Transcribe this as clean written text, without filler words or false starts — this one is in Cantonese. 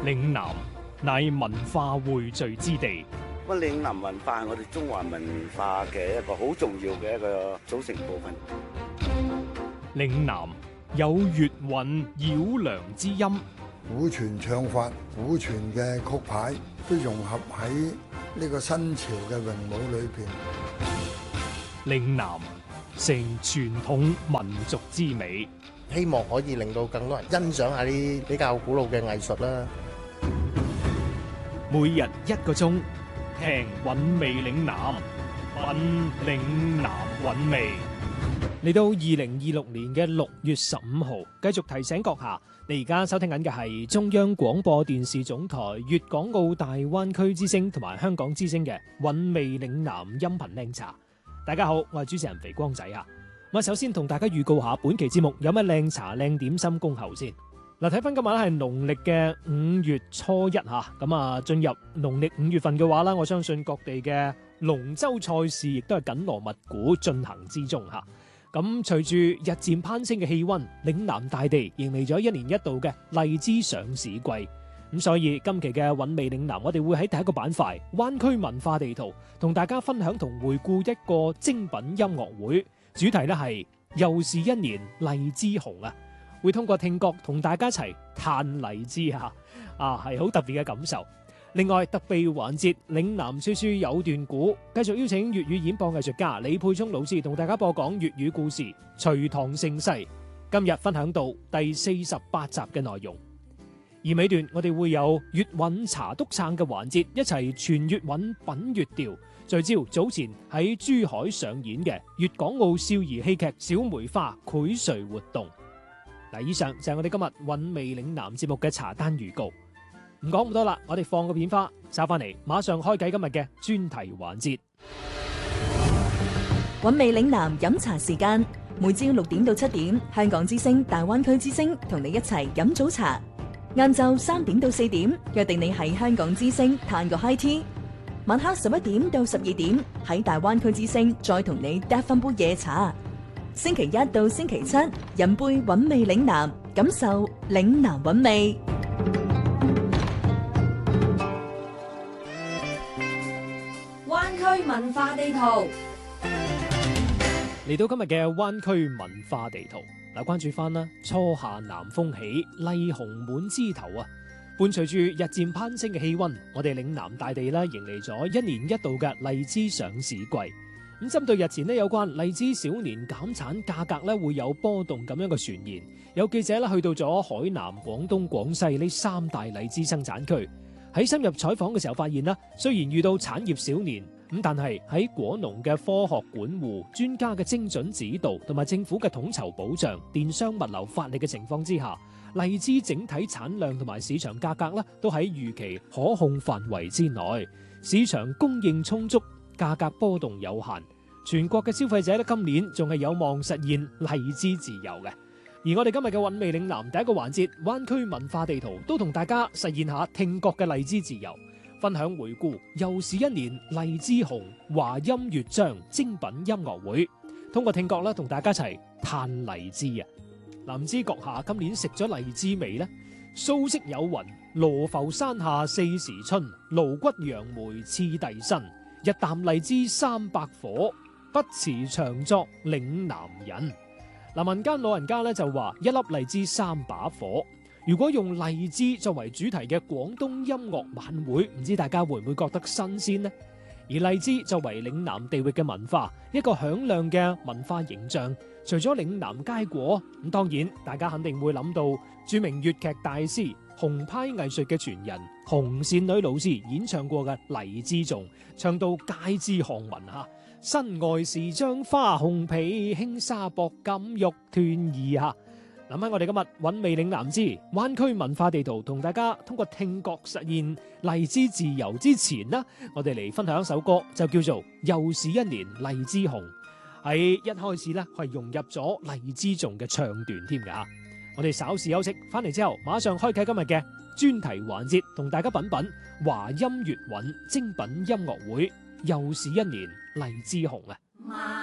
嶺南乃文化匯聚之地。 咁嶺南文化係我哋中華文化嘅一個好重要嘅一個組成部分。 嶺南有粵韻繞梁之音， 古傳唱法、古傳嘅曲牌都融合喺呢個新潮嘅詠舞裏邊。 嶺南成傳統民族之美， 希望可以令到更多人欣賞下啲比較古老嘅藝術啦。 每日1個鐘，聽韻味嶺南，品嶺南韻味。嚟到2026年嘅6月15號，繼續提醒閣下，你而家收聽緊嘅係中央廣播電視總台粵港澳大灣區之聲同埋香港之聲嘅韻味嶺南音頻靚茶。大家好，我係主持人肥光仔啊。咁首先同大家預告下本期節目有咩靚茶靚點心恭候先。嗱，睇翻今日咧係農曆嘅5月初1嚇，咁啊進入農曆5月份嘅話啦，我相信各地嘅龍舟賽事亦都係緊鑼密鼓進行之中嚇。咁隨住日漸攀升嘅氣溫，嶺南大地迎嚟咗1年1度嘅荔枝上市季。咁所以今期嘅韻味嶺南，我哋會喺第一個板塊灣區文化地圖，同大家分享同回顧一個精品音樂會，主題呢係又是一年荔枝紅啊！會通過聽覺同大家一齊嘆荔枝係好特別嘅感受。另外特備環節嶺南說書有段古，繼續邀請粵語演播藝術家李沛聰老師同大家播講粵語故事《隋唐盛世》。今日分享到第48集嘅內容，而尾段我哋會有粵韻茶督撐嘅環節，一齊傳粵韻品粵調，聚焦早前喺珠海上演嘅粵港澳少兒戲劇《小梅花》薈萃活動。嗱，以上就係我哋今日韻味嶺南節目嘅茶單預告。唔講咁多啦，我哋放個片花，收翻嚟，馬上開啟今日嘅專題環節。 韻味嶺南飲茶時間，每朝6點到7點，香港之聲、大灣區之聲同你一齊飲早茶。晏晝3點到4點，約定你喺香港之聲嘆個 high tea。晚黑11點到12點，喺大灣區之聲再同你嗒翻杯夜茶。星期1到星期7，飲杯韻味嶺南，感受嶺南韻味。 灣區文化地圖嚟到今日嘅灣區文化地圖，嗱，關注翻啦，初夏南風起，荔紅滿枝頭啊！伴隨住日漸攀升嘅氣溫，我哋嶺南大地啦，迎嚟咗1年1度嘅荔枝上市季。咁針對日前呢有關荔枝小年減產價格咧會有波動咁樣嘅傳言，有記者咧去到咗海南、廣東、廣西呢3大荔枝生產區，喺深入採訪嘅時候發現啦，雖然遇到產業小年，咁但係喺果農嘅科學管護、專家嘅精準指導同埋政府嘅統籌保障、電商物流發力嘅情況之下，荔枝整體產量同埋市場價格咧都喺預期可控範圍之內，市場供應充足，價格波動有限。全國嘅消費者咧今年仲係有望實現荔枝自由嘅。而我哋今日嘅韻味嶺南第一個環節灣區文化地圖，都同大家實現下聽覺嘅荔枝自由，分享回顧又是一年荔枝紅華音樂章精品音樂會，通過聽覺咧同大家一齊嘆荔枝啊！嗱，唔知閣下今年食咗荔枝未呢？蘇軾有云：羅浮山下四時春，蘆骨楊梅次第新。一啖荔枝300顆，不辭長作嶺南人。嗱，民間老人家咧就話一粒荔枝3把火。如果用荔枝作為主題嘅廣東音樂晚會，唔知大家會唔會覺得新鮮呢？而荔枝作為嶺南地域嘅文化，一個響亮嘅文化形象，除咗嶺南佳果，咁當然大家肯定會諗到著名粵劇大師紅派藝術嘅傳人紅線女老師演唱過嘅《荔枝頌》，唱到街知巷聞嚇。身外是張花紅皮，輕紗薄錦玉斷衣嚇。諗起我哋今日韻味嶺南之灣區文化地圖，同大家通過聽覺實現荔枝自由之前呢，我哋嚟分享一首歌，就叫做《又是一年荔枝紅》。喺一開始呢，係融入咗荔枝頌嘅唱段添㗎。我哋稍事休息，翻嚟之後馬上開啟今日嘅專題環節，同大家品品華音粵韻精品音樂會，又是一年荔枝紅啊！